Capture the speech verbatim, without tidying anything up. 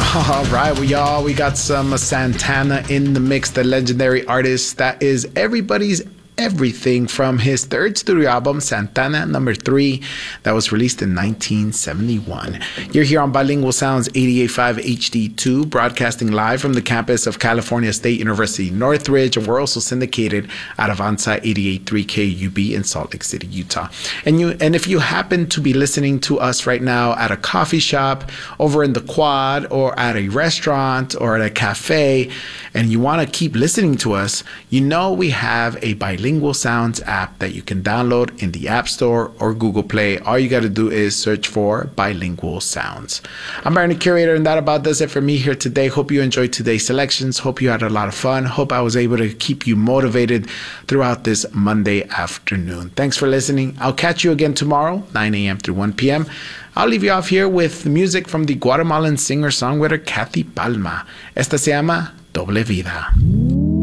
All right, well, y'all, we got some Santana in the mix, the legendary artist that is everybody's everything from his third studio album, Santana Number Three, that was released in nineteen seventy-one. You're here on Bilingual Sounds eighty-eight point five H D two, broadcasting live from the campus of California State University, Northridge, and we're also syndicated out of Onsite eighty-eight point three K U B in Salt Lake City, Utah. And you, and if you happen to be listening to us right now at a coffee shop, over in the quad, or at a restaurant, or at a cafe, and you want to keep listening to us, you know we have a Bilingual Sounds app that you can download in the App Store or Google Play. All you got to do is search for Bilingual Sounds. I'm Aaron, the curator, and that about does it for me here today. Hope you enjoyed today's selections. Hope you had a lot of fun. Hope I was able to keep you motivated throughout this Monday afternoon. Thanks for listening. I'll catch you again tomorrow, nine a.m. through one p.m. I'll leave you off here with music from the Guatemalan singer-songwriter Kathy Palma. Esta se llama Doble Vida.